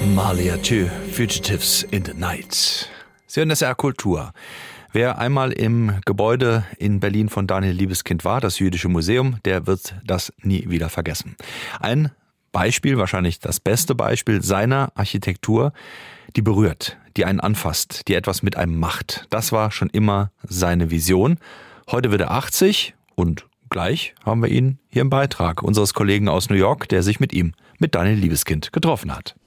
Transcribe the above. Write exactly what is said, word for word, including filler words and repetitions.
Malia two, Fugitives in the Night. Sie hören S R Kultur. Wer einmal im Gebäude in Berlin von Daniel Libeskind war, das Jüdische Museum, der wird das nie wieder vergessen. Ein Beispiel, wahrscheinlich das beste Beispiel seiner Architektur, die berührt, die einen anfasst, die etwas mit einem macht. Das war schon immer seine Vision. Heute wird er achtzig und gleich haben wir ihn hier im Beitrag unseres Kollegen aus New York, der sich mit ihm, mit Daniel Libeskind, getroffen hat.